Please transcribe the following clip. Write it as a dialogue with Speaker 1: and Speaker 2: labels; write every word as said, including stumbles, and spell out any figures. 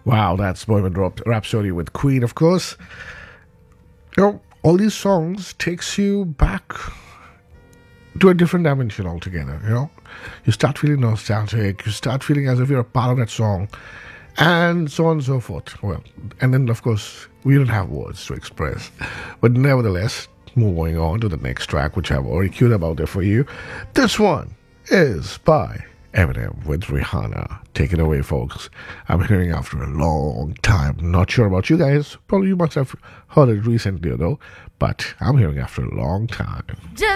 Speaker 1: Wow, that's Bohemian Rhap- Rhapsody with Queen, of course. You know, all these songs takes you back to a different dimension altogether, you know. You start feeling nostalgic, you start feeling as if you're a part of that song, and so on and so forth. Well, and then, of course, we don't have words to express. But nevertheless, moving on to the next track, which I've already queued up out there for you. This one is by Eminem with Rihanna. Take it away, folks. I'm hearing after a long time. Not sure about you guys. Probably you must have heard it recently, though. But I'm hearing after a long time.
Speaker 2: Just